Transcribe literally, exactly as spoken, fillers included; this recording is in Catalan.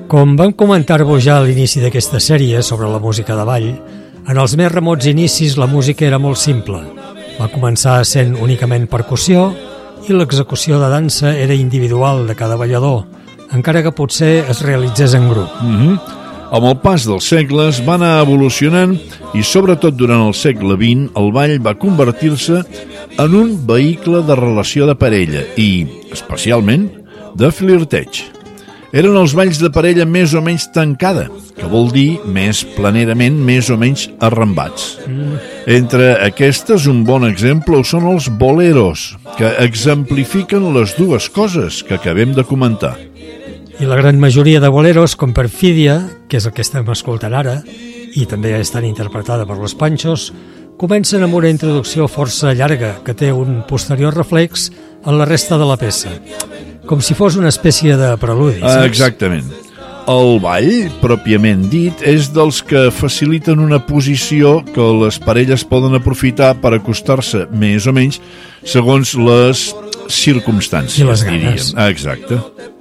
Com vam comentar-vos ja a l'inici d'aquesta sèrie sobre la música de ball, en els més remots inicis la música era molt simple. Va començar sent únicament percussió i l'execució de dansa era individual de cada ballador, encara que potser es realitzés en grup. Mm-hmm. Amb el pas dels segles va anar evolucionant i sobretot durant el segle vint el ball va convertir-se en un vehicle de relació de parella i, especialment, de flirteig. Eren els balls de parella més o menys tancada, que vol dir més planerament, més o menys arrambats. Mm. Entre aquestes, un bon exemple són els boleros, que exemplifiquen les dues coses que acabem de comentar. I la gran majoria de boleros, com Perfidia, que és el que estem escoltant ara, i també estan interpretada per los Panchos, comencen amb una introducció força llarga que té un posterior reflex en la resta de la peça, com si fos una espècie de preludi. Saps? Exactament. El ball, pròpiament dit, és dels que faciliten una posició que les parelles poden aprofitar per acostar-se més o menys segons les circumstàncies, I les ganes. diríem. Exacte.